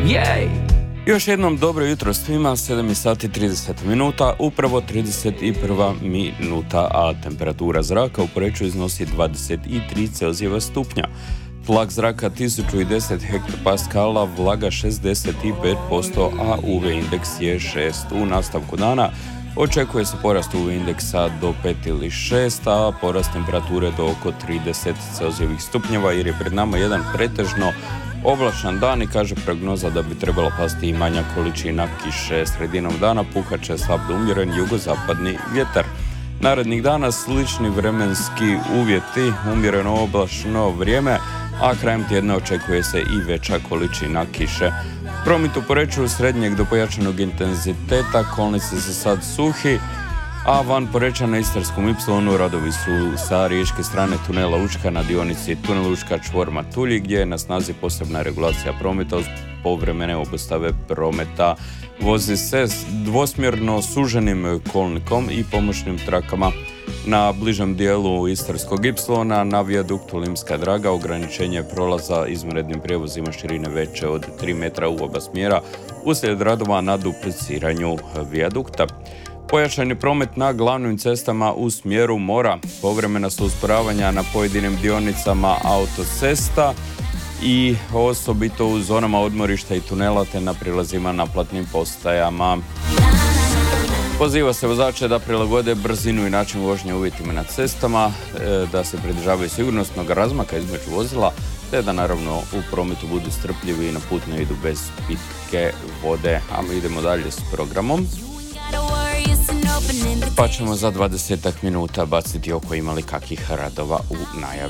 Još jednom dobro jutro svima, 7 sati 30 minuta, upravo 31 minuta, a temperatura zraka u Poreču iznosi 23 Celzijeva stupnja. Tlak zraka 1010 hektopaskala, vlaga 65%, a UV indeks je 6. U nastavku dana očekuje se porast UV indeksa do 5 ili 6, a porast temperature do oko 30 Celzijevih stupnjeva, jer je pred nama jedan pretežno oblačan dan i kaže prognoza da bi trebala pasti i manja količina kiše. Sredinom dana puhat će slab do umjeren jugozapadni vjetar. Narednih dana slični vremenski uvjeti, umjereno oblačno vrijeme, a krajem tjedna očekuje se i veća količina kiše. Promet u Poreču srednjeg do pojačanog intenziteta, kolnici za sad suhi, a van Poreča na Istarskom Ipsilonu radovi su sa riječke strane tunela Učka na dionici tunel Učka čvor Matulji, gdje je na snazi posebna regulacija prometa uz povremene obustave prometa. Vozi se s dvosmjerno suženim kolnikom i pomoćnim trakama. Na bližem dijelu Istarskog Ipsilona na vijaduktu Limska Draga ograničenje prolaza izvanrednim prijevozima širine veće od 3 metra u oba smjera uslijed radova na dupliciranju vijadukta. Pojačan je promet na glavnim cestama u smjeru mora. Povremena su usporavanja na pojedinim dionicama autocesta i osobito u zonama odmorišta i tunela te na prilazima na naplatnim postajama. Poziva se vozače da prilagode brzinu i način vožnje uvjetima na cestama, da se pridržavaju sigurnosnog razmaka između vozila, te da naravno u prometu budu strpljivi i na put ne idu bez pitke vode. A mi idemo dalje s programom. Pa ćemo za 20 minuta baciti oko imali kakvih radova u najavi.